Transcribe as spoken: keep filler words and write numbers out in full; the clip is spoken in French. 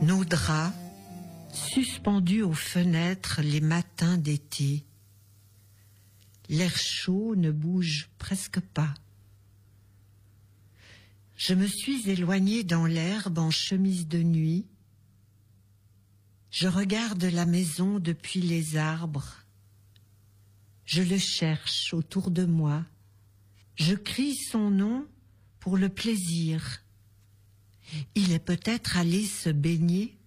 Nos draps, suspendus aux fenêtres les matins d'été. L'air chaud ne bouge presque pas. Je me suis éloignée dans l'herbe en chemise de nuit. Je regarde la maison depuis les arbres. Je le cherche autour de moi. Je crie son nom pour le plaisir. Il est peut-être allé se baigner.